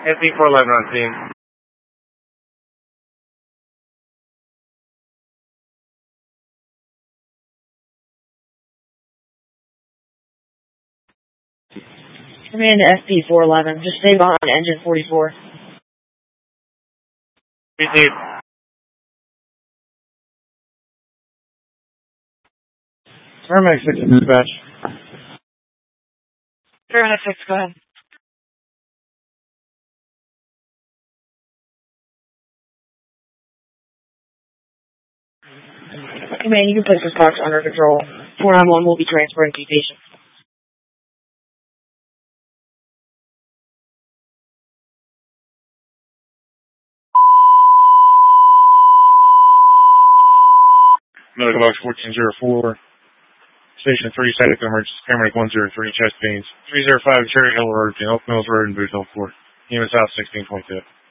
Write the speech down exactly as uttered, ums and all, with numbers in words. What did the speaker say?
S P four eleven on scene. Command to S P four eleven. Just stay behind engine forty-four. Received. Paramedic six in dispatch. Paramedic six, go ahead. Command, you can place this box under control. four nine one will be transferring to patient. Medical box fourteen oh four. Station three, static emergency. Paramedic one oh three, chest veins. three oh five, Cherry Hill Road, between Oak Mills Road and Boot Hill Court. Unit South sixteen twenty-two.